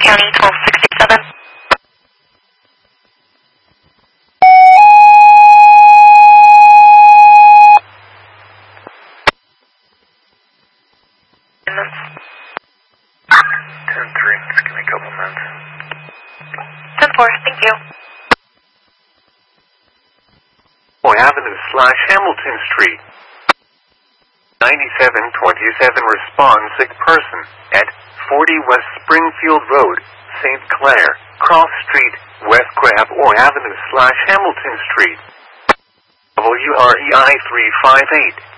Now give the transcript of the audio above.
County 1267. Minutes. 10-3, just give me a couple minutes. 10-4, thank you. Avenue / Hamilton Street. 9727 respond sick person at 40 West Springfield Road, St. Clair, Cross Street, West Grab Avenue / Hamilton Street. WREI 358.